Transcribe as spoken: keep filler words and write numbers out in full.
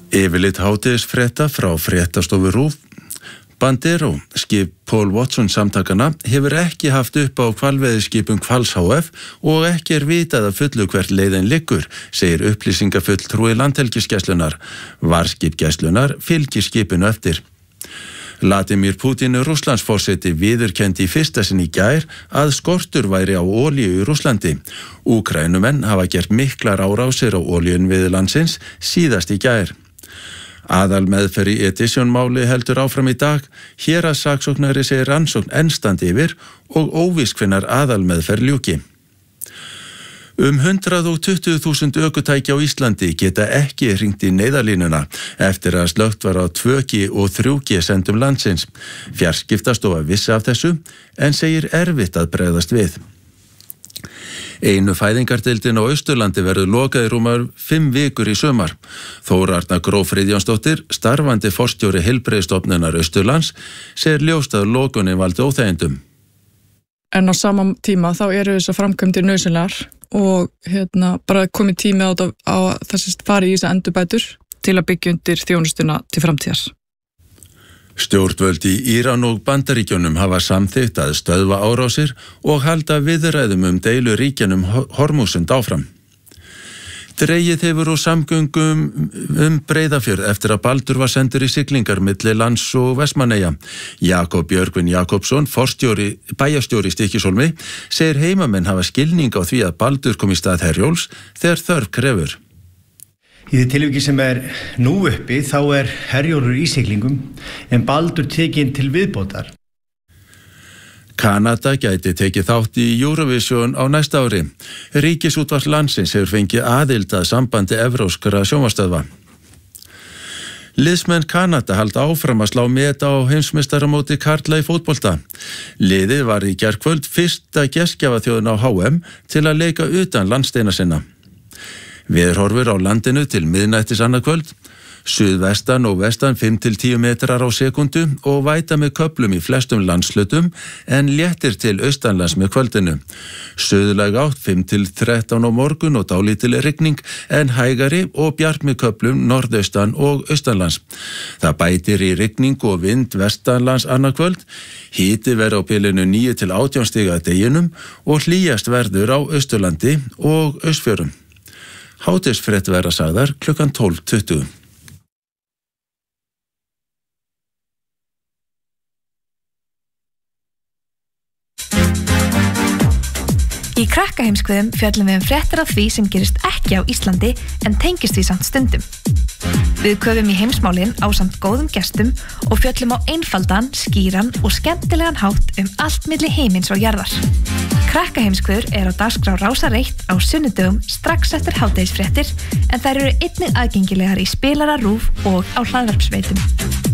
Yfirlit hádegisfrétta frá fréttastofu RÚV. Bandero, skip Paul Watson samtakana, hefur ekki haft upp á hvalveiðiskipum Hvals H F og ekki er vitað að fullu hvert leiðin liggur, segir upplýsingafulltrúi Landhelgisgæslunnar. Varskip Gæslunnar fylgir skipinu eftir. Vladimir Putin, Rússlandsforseti, viðurkenndi í fyrsta sinn í gær að skortur væri á olíu í Rússlandi. Úkraínumenn hafa gert miklar árásir á olíunviði landsins síðast í gær. Aðal meðferð í Edition-máli heldur áfram í dag, héraðssaksóknari segir rannsókn enn standi yfir og óvíst hvenær aðal meðferð ljúki. Um hundrað og tuttugu þúsund ökutæki á Íslandi geta ekki hringt í neyðarlínuna eftir að slökkt var á tvö G og þrjú G sendum landsins. Fjarskiptastofa vissi af þessu en segir erfitt að bregðast við. Einu fæðingardeildin á Austurlandi verður lokað í rúmar fimm vikur í sumar. Þóra Arna Gróf Friðjónsdóttir, starfandi forstjóri Heilbrigðisstofnunar Austurlands, segir ljóst að lokunin valdi óþægindum. En á sama tíma þá eru þessar framkvæmdir nauðsynlegar og hérna bara komið tími á, á þess að fara í þessar endurbætur til að byggja undir þjónustuna til framtíðar. Stjórnvöld í Íran og Bandaríkjunum hafa samþykkt að stöðva árásir og halda viðræðum um deilu ríkjanum Hormúsund áfram. Dregið hefur úr samgöngum um Breiðafjörð eftir að Baldur var sendur í siglingar milli Lands og Vestmannaeyja. Jakob Björgvin Jakobsson, forstjóri, bæjarstjóri í Stykkishólmi, segir heimamenn hafa skilning á því að Baldur kom í stað Herjólfs þegar þörf krefur. Í því tilviki sem er nú uppi þá er Herjólfur í siglingum en Baldur tekinn til viðbótar. Kanada gæti tekið þátt í Eurovision á næsta ári. Ríkisútvarp landsins hefur fengið aðild að sambandi evrópskra sjónvarpsstöðva. Liðsmenn Kanada halda áfram að slá met á heimsmeistaramóti karla í fótbolta. Liðið var í gærkvöld fyrsta gestgjafaþjóðin á H M til að leika utan landsteina sinna. Veðurhorfur á landinu til miðnættis annað kvöld, suðvestan og vestan fimm til tíu metrar á sekundu og væta með köflum í flestum landshlutum en léttir til austanlands með kvöldinu. Suðlæg átt fimm til þrettán á morgun og dálítil rigning en hægari og bjart með köflum norðaustan og austanlands. Það bætir í rigning og vind vestanlands annað kvöld, hiti verður á bilinu níu til átján stig að deginum og hlýjast verður á Austurlandi og Austfjörðum. Hádegisfréttir verða sagðar klukkan tólf tuttugu. Í Krakkaheimskviðum fjöllum við um fréttir af því sem gerist ekki á Íslandi en tengist því samt stundum. Við köfum í heimsmálin ásamt góðum gestum og fjöllum á einfaldan, skýran og skemmtilegan hátt um allt milli heimins og jarðar. Krakkaheimskviður er á dagskrá Rásar eitt á sunnudögum strax eftir hádegisfréttir en þær eru einnig aðgengilegar í spilara RÚV og á hlaðvarpsveitum.